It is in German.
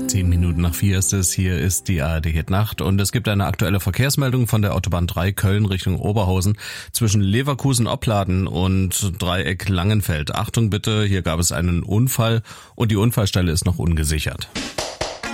4 ist es, hier ist die ARD Hit Nacht und es gibt eine aktuelle Verkehrsmeldung von der Autobahn 3 Köln Richtung Oberhausen zwischen Leverkusen-Opladen und Dreieck Langenfeld. Achtung bitte, hier gab es einen Unfall und die Unfallstelle ist noch ungesichert.